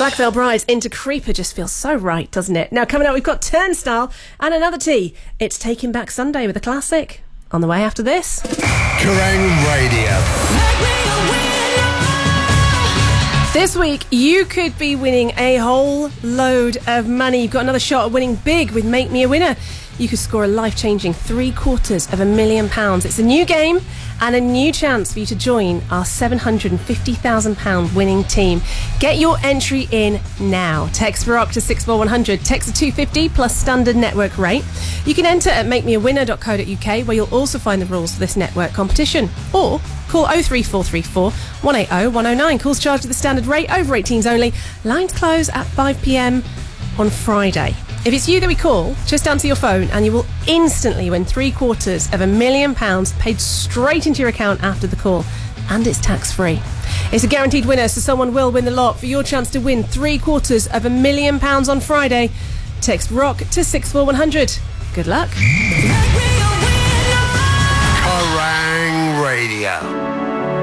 Black Veil Brides into Creeper just feels so right, doesn't it? Now, coming up, we've got Turnstile and another T. It's Taking Back Sunday with a classic. On the way after this. Kerrang Radio. This week, you could be winning a whole load of money. You've got another shot at winning big with Make Me a Winner. You could score a life-changing £750,000. It's a new game and a new chance for you to join our £750,000 winning team. Get your entry in now. Text Rock to 64100. Text to 250 plus standard network rate. You can enter at makemeawinner.co.uk, where you'll also find the rules for this network competition. Or call 03434 180 109. Calls charged at the standard rate, over 18s only. Lines close at 5 p.m. on Friday. If it's you that we call, just answer your phone and you will instantly win £750,000 paid straight into your account after the call. And it's tax-free. It's a guaranteed winner, so someone will win the lot. For your chance to win £750,000 on Friday, text ROCK to 64100. Good luck.